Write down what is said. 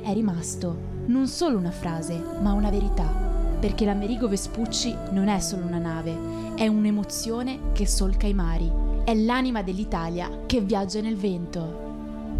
me è rimasto non solo una frase, ma una verità, perché l'Amerigo Vespucci non è solo una nave, è un'emozione che solca i mari, è l'anima dell'Italia che viaggia nel vento.